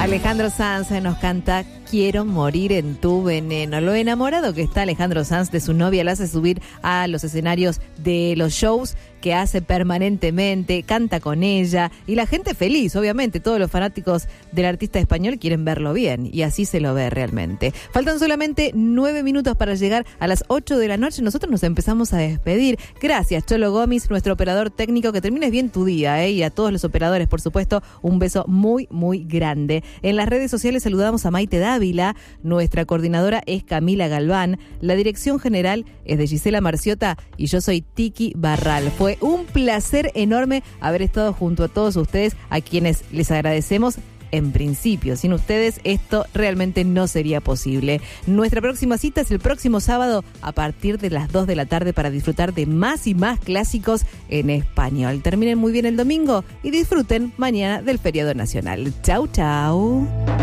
Alejandro Sanz nos canta Quiero morir en tu veneno. Lo enamorado que está Alejandro Sanz de su novia, la hace subir a los escenarios de los shows que hace permanentemente, canta con ella y la gente feliz, obviamente, todos los fanáticos del artista español quieren verlo bien y así se lo ve realmente. Faltan solamente 9 minutos para llegar a las 8 de la noche, nosotros nos empezamos a despedir. Gracias Cholo Gómez, nuestro operador técnico, que termines bien tu día, y a todos los operadores, por supuesto, un beso muy, muy grande. En las redes sociales saludamos a Maite Dávila, nuestra coordinadora es Camila Galván, la dirección general es de Gisela Marciota y yo soy Tiki Barral. Fue un placer enorme haber estado junto a todos ustedes, a quienes les agradecemos. En principio, sin ustedes esto realmente no sería posible. Nuestra próxima cita es el próximo sábado a partir de las 2 de la tarde para disfrutar de más y más clásicos en español. Terminen muy bien el domingo y disfruten mañana del feriado nacional. Chau, chau.